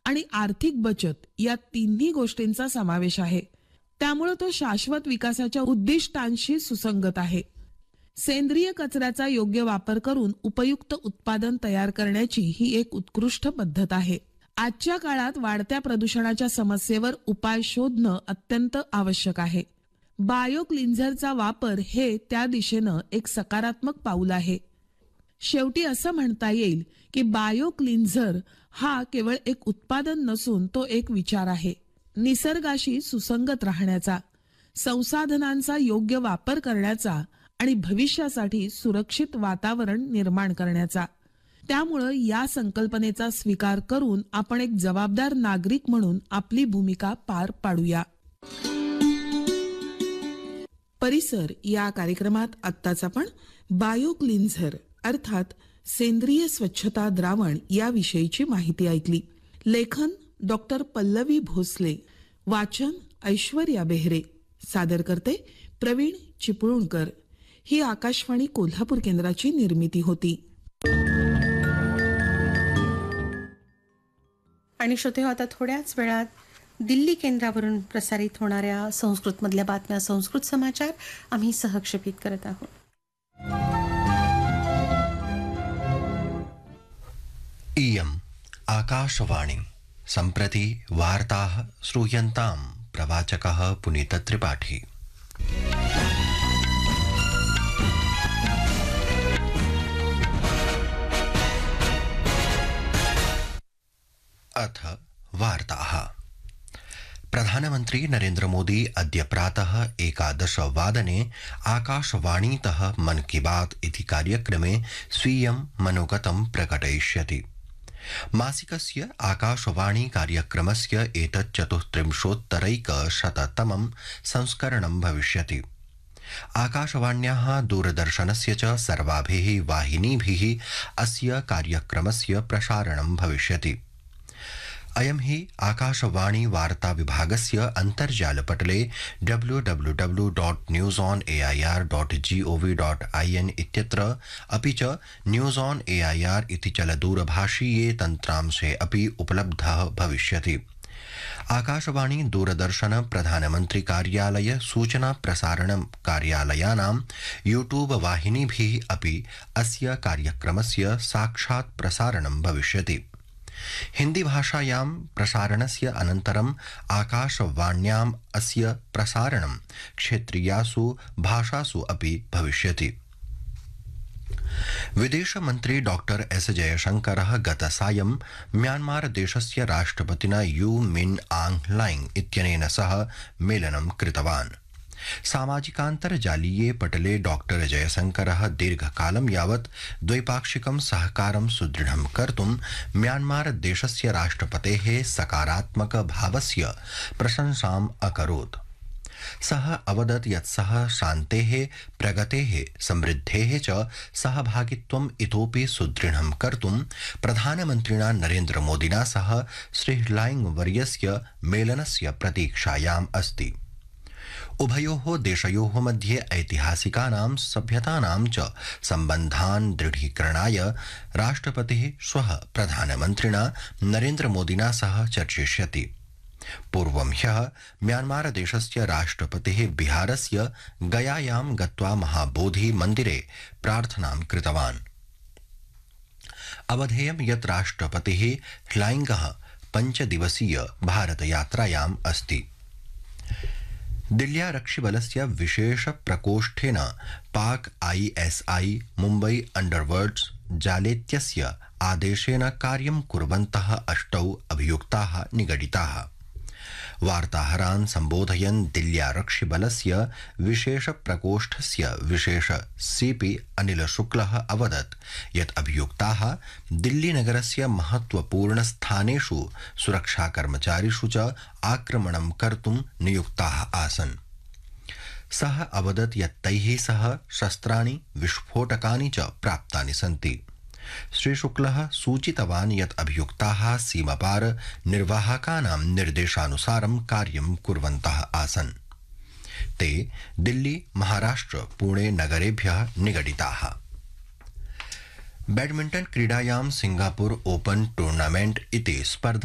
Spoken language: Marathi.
आणि आर्थिक बचत या तिन्ही गोष्टींचा समावेश आहे. त्यामुळे तो शाश्वत विकासाच्या उद्दिष्टांशी सुसंगत आहे. सेंद्रिय कचऱ्याचा योग्य वापर करून उपयुक्त उत्पादन तयार करण्याची ही एक उत्कृष्ट पद्धत आहे. आजच्या काळात वाढत्या प्रदूषणाच्या समस्येवर उपाय शोधणं अत्यंत आवश्यक आहे. बायो क्लिन्झरचा वापर हे त्या दिशेनं एक सकारात्मक पाऊल आहे. शेवटी असं म्हणता येईल की बायो क्लिन्झर हा केवळ एक उत्पादन नसून तो एक विचार आहे. निसर्गाशी सुसंगत राहण्याचा, संसाधनांचा योग्य वापर करण्याचा आणि भविष्यासाठी सुरक्षित वातावरण निर्माण करण्याचा. त्यामुळे या संकल्पनेचा स्वीकार करून आपण एक जबाबदार नागरिक म्हणून आपली भूमिका पार पाडूया. परिसर या कार्यक्रमात आत्ताच आपण बायो क्लिन्झर अर्थात सेंद्रिय स्वच्छता द्रावण याविषयीची माहिती ऐकली. लेखन डॉक्टर पल्लवी भोसले, वाचन ऐश्वर्या बेहरे, सादर करते प्रवीण चिपळूणकर. ही आकाशवाणी कोल्हापूर केंद्राची निर्मिती होती. आणि श्रोते हो, आता थोड्याच वेळात दिल्ली केंद्रावरून प्रसारित होणाऱ्या संस्कृतमधल्या बातम्या, संस्कृत समाचार आम्ही सहक्षेपित करत आहोत. इयम् आकाशवाणी सम्प्रति वार्ताः श्रूयन्तां प्रवाचकः पुनीत त्रिपाठी. अथ वार्ताः. प्रधानमन्त्री नरेन्द्र मोदी अद्य प्रातः 11 वादने आकाशवाणीतः मन की बात इति कार्यक्रमे स्वीयं मनोगतं प्रकटयिष्यति. मासिकस्य आकाशवाणी कार्यक्रमस्य एतत् 34,100तमं संस्करणं भविष्यति. आकाशवाण्याः दूरदर्शनस्य च सर्वाभिः वाहिनीभिः अस्य कार्यक्रमस्य प्रसारणं भविष्यति. अयं हि आकाशवाणी वार्ता विभागस्य अन्तर्जालपटले www.newsonair.gov.in इत्यत्र अपि च न्यूज़ ऑन एआईआर इति चलदूरभाषीये तन्त्रांशे अपि उपलब्धः भविष्यति. आकाशवाणी दूरदर्शन प्रधानमन्त्री कार्यालय सूचना प्रसारण कार्यालयानां यूट्यूब वाहिनीभिः अपि अस्य कार्यक्रमस्य साक्षात् प्रसारणं भविष्यति. हिंदी भाषायां प्रसारणस्य अनन्तरम् आकाशवाण्याम् अस्य प्रसारणं क्षेत्रीयासु भाषासु अपि भविष्यति. विदेशमन्त्री डॉक्टर एस जयशंकरः गतसायं म्यांमार देशस्य राष्ट्रपतिना यू मिन आंग ह्लाइंग इत्यनेन सह मेलनं कृतवान्. सामाजिकान्तर्जालीये पटले डॉक्टर जयशंकरः दीर्घकालं यावत् द्वैपाक्षिकं सहकारं सुदृढं कर्तुं म्यांमार देशस्य राष्ट्रपतेः सकारात्मक भावस्य प्रशंसाम् अकरोत्. सः अवदत् यत् सः शान्तेः, प्रगतेः, समृद्धेः च सहभागित्वम् इतोपि सुदृढं कर्तुं प्रधानमन्त्रिणा नरेन्द्र मोदिना सह श्री ह्लाइंग वर्यस्य मेलनस्य प्रतीक्षायाम् अस्ति. उभयोः देशयोः मध्ये ऐतिहासिकानां सभ्यतानां च सम्बन्धान् दृढीकरणाय राष्ट्रपतिः श्वः प्रधानमन्त्रिणा नरेन्द्र मोदिना सह चर्चिष्यति. पूर्वं ह्यः म्यांमार देशस्य राष्ट्रपतिः बिहारस्य गयायां गत्वा महाबोधि मन्दिरे प्रार्थनां कृतवान्. अवधेयं यत् राष्ट्रपतिः ह्लाइंगः 5 दिवसीय भारतयात्रायाम् अस्ति. दिल्ल्यारक्षिबलस्य विशेष प्रकोष्ठेन पाक आईएसआई मुम्बई अंडरवर्ल्ड्स जालेत्यस्य आदेशेन कार्यं कुर्वन्तः 8 अभियुक्ताः निगडिताः. वार्ताहरान् सम्बोधयन् दिल्ल्यारक्षिबलस्य विशेष प्रकोष्ठस्य विशेष सीपी अनिल शुक्लः अवदत् यत् अभियुक्ताः दिल्लीनगरस्य महत्वपूर्ण स्थानेषु सुरक्षाकर्मचारिषु च आक्रमणं कर्तुं नियुक्ताः आसन्. सः अवदत् यत् तैः सह शस्त्राणि, विस्फोटकानि च प्राप्तानि सन्ति. श्री शुक्लः सूचितवान् यत् अभियुक्ताः सीमापार निर्वाहकानां निर्देशानुसारं कार्यं कुर्वन्तः आसन्. ते दिल्ली, महाराष्ट्र, पुणे नगरेभ्यः निगडिताः. बैडमिण्टन क्रीडायां सिंगापुर ओपन टूर्नामेंट इति स्पर्धा